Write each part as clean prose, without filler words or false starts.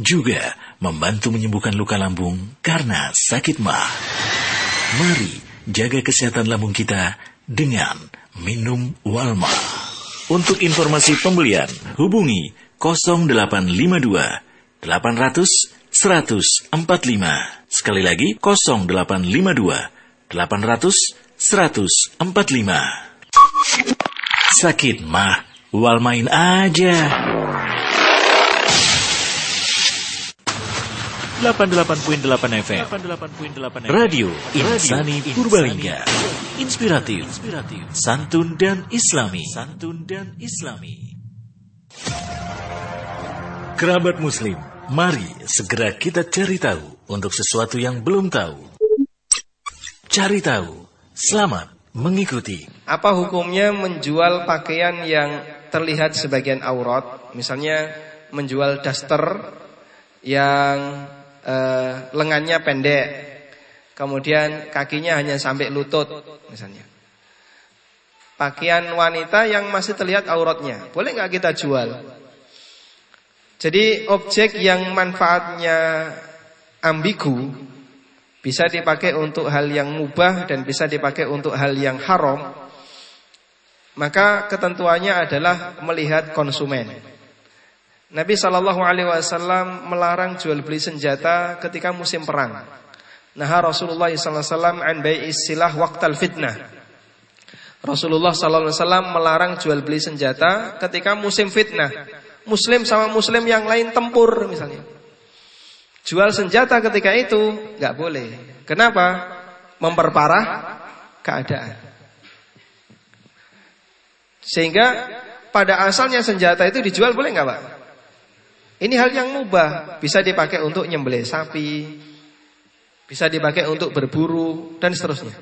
juga membantu menyembuhkan luka lambung karena sakit mah. Mari jaga kesehatan lambung kita dengan minum Walma. Untuk informasi pembelian, hubungi 0852 800 145. Sekali lagi 0852 800 145. Sakit mah, Walmain aja. 88.8 FM Radio Insani Purbalingga. Inspiratif, santun dan islami. Kerabat muslim, mari segera kita cari tahu untuk sesuatu yang belum tahu. Cari tahu, selamat mengikuti. Apa hukumnya menjual pakaian yang terlihat sebagian aurat? Misalnya menjual daster yang lengannya pendek, kemudian kakinya hanya sampai lutut misalnya. Pakaian wanita yang masih terlihat auratnya, boleh nggak kita jual? Jadi objek yang manfaatnya ambigu, bisa dipakai untuk hal yang mubah dan bisa dipakai untuk hal yang haram, maka ketentuannya adalah melihat konsumen. Nabi SAW melarang jual beli senjata ketika musim perang. Nah, Rasulullah SAW an bai'is silah waqtal fitnah. Rasulullah SAW melarang jual beli senjata ketika musim fitnah. Muslim sama muslim yang lain tempur misalnya. Jual senjata ketika itu nggak boleh. Kenapa? Memperparah keadaan. Sehingga pada asalnya senjata itu dijual boleh nggak, Pak? Ini hal yang mubah, bisa dipakai untuk nyembelih sapi, bisa dipakai untuk berburu dan seterusnya.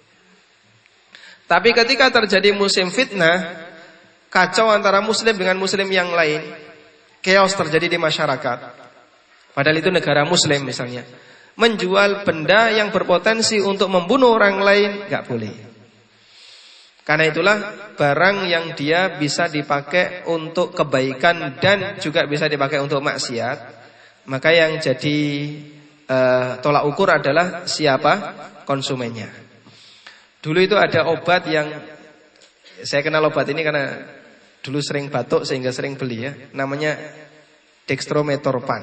Tapi ketika terjadi musim fitnah, kacau antara muslim dengan muslim yang lain, chaos terjadi di masyarakat. Padahal itu negara muslim misalnya, menjual benda yang berpotensi untuk membunuh orang lain enggak boleh. Karena itulah barang yang dia bisa dipakai untuk kebaikan dan juga bisa dipakai untuk maksiat, maka yang jadi tolak ukur adalah siapa konsumennya. Dulu itu ada obat yang saya kenal obat ini karena dulu sering batuk sehingga sering beli ya, namanya dextrometorphan.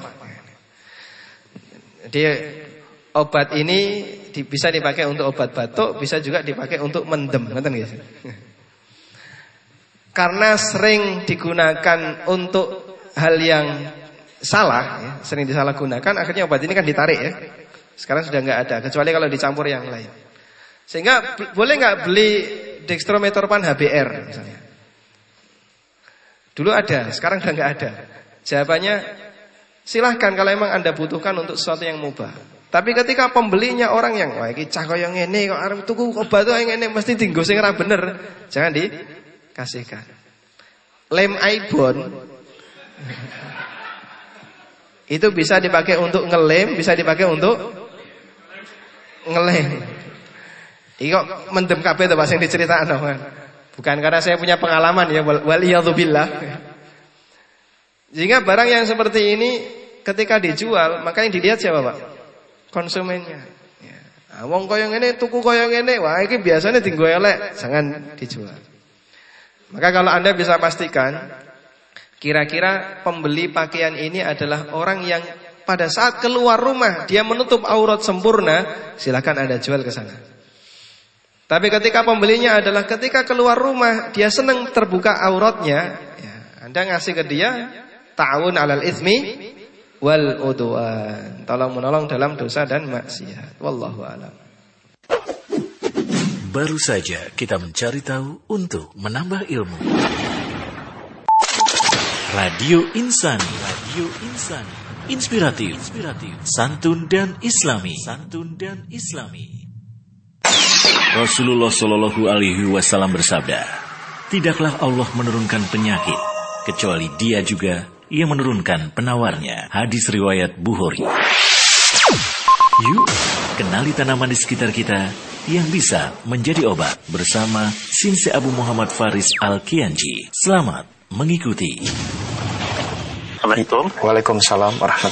Dia obat ini bisa dipakai untuk obat batuk, bisa juga dipakai untuk mendem, ngerti guys? Karena sering digunakan untuk hal yang salah, ya, sering disalahgunakan, akhirnya obat ini kan ditarik ya. Sekarang sudah nggak ada, kecuali kalau dicampur yang lain. Sehingga boleh nggak beli dextrometorphan HBr misalnya? Dulu ada, sekarang sudah nggak ada. Jawabannya silahkan kalau memang Anda butuhkan untuk sesuatu yang mubah. Tapi ketika pembelinya orang yang wah iki cah koyo ngene kok arep tuku obat kok ngene mesti dienggo sing ora bener, jangan dikasihkan. Lem Aibon itu bisa dipakai untuk ngelem, bisa dipakai untuk ngelem. Iki kok mendem kabeh to Pak sing diceritakno kan. Bukan karena saya punya pengalaman ya, waliyadzubillah. Sehingga barang yang seperti ini ketika dijual, maka yang dilihat siapa Pak? Konsumennya. Ya. Wong kaya ngene tuku kaya ngene, wah iki biasanya dienggo elek, jangan dijual. Maka kalau Anda bisa pastikan kira-kira pembeli pakaian ini adalah orang yang pada saat keluar rumah dia menutup aurat sempurna, silakan Anda jual ke sana. Tapi ketika pembelinya adalah ketika keluar rumah dia senang terbuka auratnya, ya, Anda ngasih ke dia ta'awun 'alal itsmi wal udwan, tolong menolong dalam dosa dan maksiat. Wallahu a'lam. Baru saja kita mencari tahu untuk menambah ilmu. Radio Insani, inspiratif, santun dan islami. Rasulullah Shallallahu Alaihi Wasallam bersabda, tidaklah Allah menurunkan penyakit kecuali Dia juga Ia menurunkan penawarnya. Hadis riwayat Bukhari. Yuk, kenali tanaman di sekitar kita yang bisa menjadi obat bersama Sinse Abu Muhammad Faris Al-Kianji. Selamat mengikuti. Assalamualaikum. Waalaikumsalam warahmatullahi